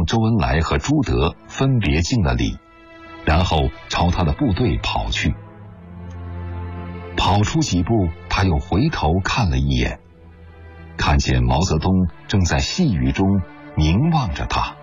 周恩来和朱德分别敬了礼，然后朝他的部队跑去。跑出几步，他又回头看了一眼，看见毛泽东正在细雨中凝望着他。